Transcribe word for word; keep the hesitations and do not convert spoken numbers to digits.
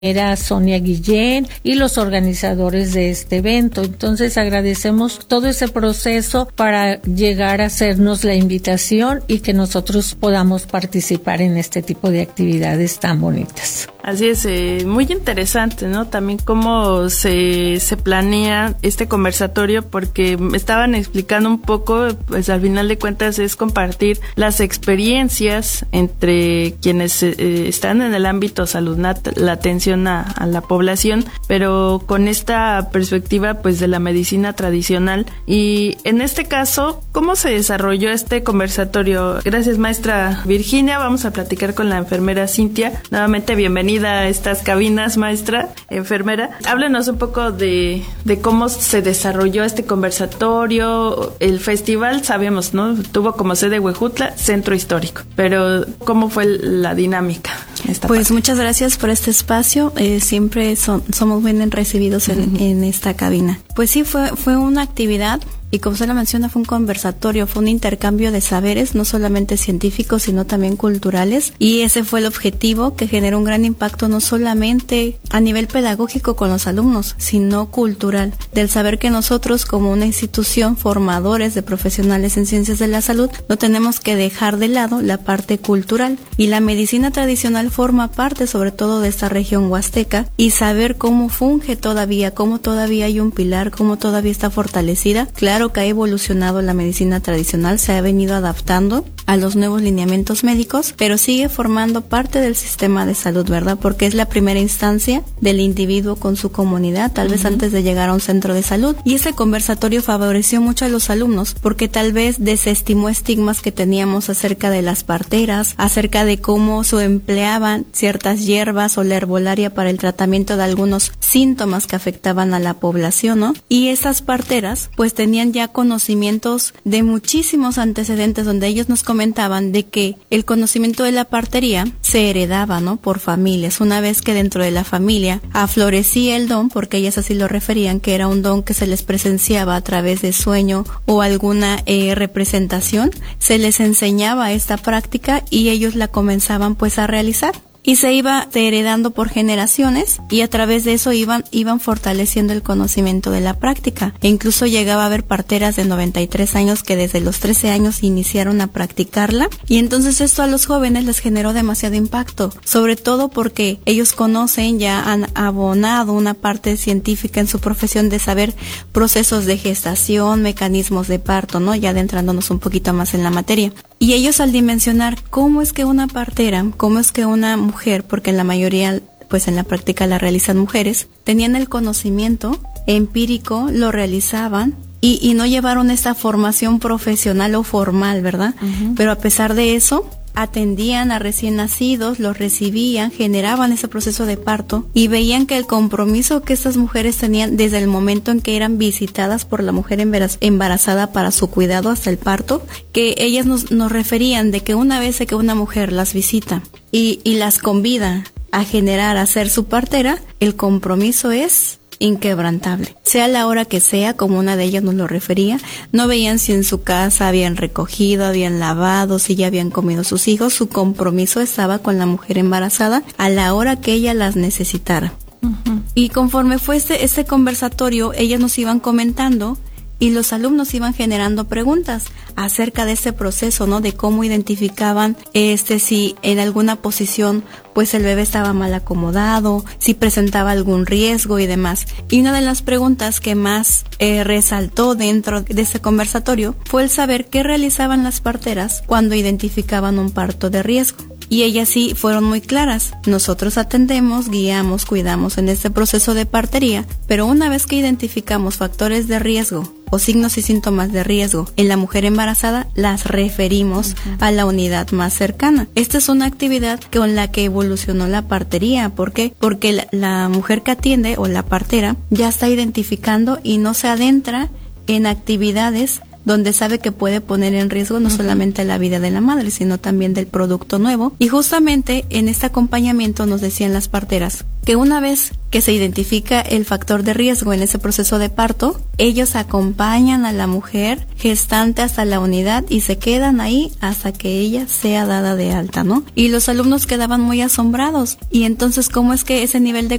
Era Sonia Guillén y los organizadores de este evento. Entonces agradecemos todo ese proceso para llegar a hacernos la invitación y que nosotros podamos participar en este tipo de actividades tan bonitas. Así es, eh, muy interesante, ¿no? También cómo se, se planea este conversatorio, porque me estaban explicando un poco, pues al final de cuentas es compartir las experiencias entre quienes eh, están en el ámbito salud, la atención a, a la población, pero con esta perspectiva pues de la medicina tradicional. Y en este caso, ¿cómo se desarrolló este conversatorio? Gracias, maestra Virginia. Vamos a platicar con la enfermera Cintia. Nuevamente, bienvenida a estas cabinas, maestra, enfermera. Háblenos un poco de, de cómo se desarrolló este conversatorio. El festival, sabemos, ¿no? Tuvo como sede Huejutla, Centro Histórico. Pero, ¿cómo fue la dinámica? Esta pues parte? Muchas gracias por este espacio. Eh, siempre son, somos bien recibidos en, uh-huh. en esta cabina. Pues sí, fue, fue una actividad. Y como se lo menciona, fue un conversatorio, fue un intercambio de saberes, no solamente científicos, sino también culturales. Y ese fue el objetivo, que generó un gran impacto no solamente a nivel pedagógico con los alumnos, sino cultural, del saber que nosotros como una institución, formadores de profesionales en ciencias de la salud, no tenemos que dejar de lado la parte cultural. Y la medicina tradicional forma parte sobre todo de esta región huasteca, y saber cómo funge todavía, cómo todavía hay un pilar, cómo todavía está fortalecida. Claro que ha evolucionado la medicina tradicional, se ha venido adaptando a los nuevos lineamientos médicos, pero sigue formando parte del sistema de salud, ¿verdad? Porque es la primera instancia del individuo con su comunidad, tal uh-huh. vez antes de llegar a un centro de salud. Y ese conversatorio favoreció mucho a los alumnos, porque tal vez desestimó estigmas que teníamos acerca de las parteras, acerca de cómo se empleaban ciertas hierbas o la herbolaria para el tratamiento de algunos síntomas que afectaban a la población, ¿no? Y esas parteras, pues tenían ya conocimientos de muchísimos antecedentes, donde ellos nos comentaban de que el conocimiento de la partería se heredaba, ¿no? Por familias. Una vez que dentro de la familia aflorecía el don, porque ellas así lo referían, que era un don que se les presenciaba a través de sueño o alguna eh, representación, se les enseñaba esta práctica y ellos la comenzaban pues a realizar. Y se iba heredando por generaciones, y a través de eso iban iban fortaleciendo el conocimiento de la práctica. E incluso llegaba a haber parteras de noventa y tres años que desde los trece años iniciaron a practicarla, y entonces esto a los jóvenes les generó demasiado impacto, sobre todo porque ellos conocen, ya han abonado una parte científica en su profesión de saber procesos de gestación, mecanismos de parto, ¿no? Ya adentrándonos un poquito más en la materia. Y ellos, al dimensionar cómo es que una partera, cómo es que una mujer, porque en la mayoría, pues en la práctica la realizan mujeres, tenían el conocimiento empírico, lo realizaban y, y no llevaron esta formación profesional o formal, ¿verdad? Uh-huh. Pero a pesar de eso, atendían a recién nacidos, los recibían, generaban ese proceso de parto y veían que el compromiso que estas mujeres tenían desde el momento en que eran visitadas por la mujer embarazada para su cuidado hasta el parto, que ellas nos, nos referían de que una vez que una mujer las visita y, y las convida a generar, a ser su partera, el compromiso es inquebrantable. Sea la hora que sea, como una de ellas nos lo refería, no veían si en su casa habían recogido, habían lavado, si ya habían comido sus hijos, su compromiso estaba con la mujer embarazada a la hora que ella las necesitara. Uh-huh. Y conforme fue este, este conversatorio, ellas nos iban comentando y los alumnos iban generando preguntas acerca de este proceso, ¿no? De cómo identificaban este si en alguna posición pues el bebé estaba mal acomodado, si presentaba algún riesgo y demás. Y una de las preguntas que más eh, resaltó dentro de este conversatorio fue el saber qué realizaban las parteras cuando identificaban un parto de riesgo. Y ellas sí fueron muy claras. Nosotros atendemos, guiamos, cuidamos en este proceso de partería, pero una vez que identificamos factores de riesgo o signos y síntomas de riesgo en la mujer embarazada, las referimos uh-huh. a la unidad más cercana. Esta es una actividad con la que evolucionó la partería. ¿Por qué? Porque la, la mujer que atiende o la partera ya está identificando y no se adentra en actividades donde sabe que puede poner en riesgo no uh-huh. solamente la vida de la madre, sino también del producto nuevo. Y justamente en este acompañamiento nos decían las parteras que una vez que se identifica el factor de riesgo en ese proceso de parto, ellos acompañan a la mujer gestante hasta la unidad y se quedan ahí hasta que ella sea dada de alta, ¿no? Y los alumnos quedaban muy asombrados. Y entonces, ¿cómo es que ese nivel de